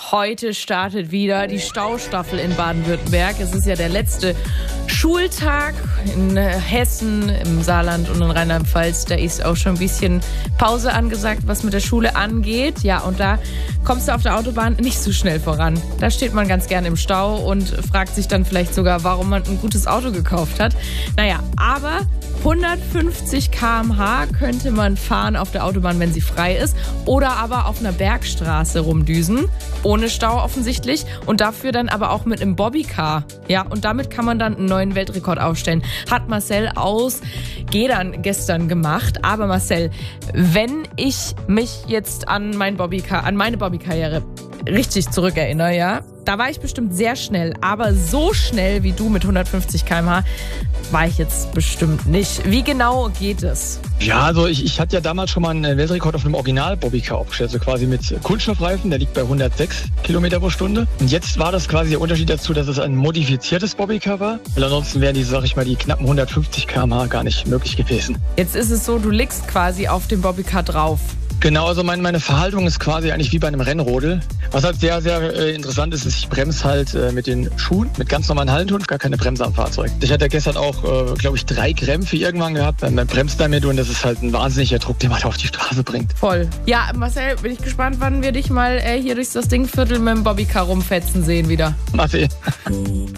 Heute startet wieder die Staustaffel in Baden-Württemberg. Es ist ja der letzte Schultag in Hessen, im Saarland und in Rheinland-Pfalz. Da ist auch schon ein bisschen Pause angesagt, was mit der Schule angeht. Ja, und da kommst du auf der Autobahn nicht so schnell voran. Da steht man ganz gern im Stau und fragt sich dann vielleicht sogar, warum man ein gutes Auto gekauft hat. Naja, aber 150 km/h könnte man fahren auf der Autobahn, wenn sie frei ist, oder aber auf einer Bergstraße rumdüsen, ohne Stau offensichtlich, und dafür dann aber auch mit einem Bobbycar. Ja, und damit kann man dann einen neuen Weltrekord aufstellen. Hat Marcel aus Gedern gestern gemacht. Aber Marcel, wenn ich mich jetzt an meine Bobbykarriere richtig zurückerinnere, ja, da war ich bestimmt sehr schnell, aber so schnell wie du mit 150 km/h war ich jetzt bestimmt nicht. Wie genau geht es? Ja, also ich hatte ja damals schon mal einen Weltrekord auf einem Original-Bobbycar aufgestellt, also quasi mit Kunststoffreifen, der liegt bei 106 Kilometer pro Stunde. Und jetzt war das quasi der Unterschied dazu, dass es ein modifiziertes Bobbycar war, weil ansonsten wären die knappen 150 km/h gar nicht möglich gewesen. Jetzt ist es so, du liegst quasi auf dem Bobbycar drauf. Genau, also meine Verhaltung ist quasi eigentlich wie bei einem Rennrodel. Was halt sehr, sehr interessant ist, ich bremse halt mit den Schuhen, mit ganz normalen Hallentouren, gar keine Bremse am Fahrzeug. Ich hatte gestern auch, glaube ich, 3 Krämpfe irgendwann gehabt. Man bremst damit und das ist halt ein wahnsinniger Druck, den man auf die Straße bringt. Voll. Ja, Marcel, bin ich gespannt, wann wir dich mal hier durch das Dingviertel mit dem Bobbycar rumfetzen sehen wieder. Mach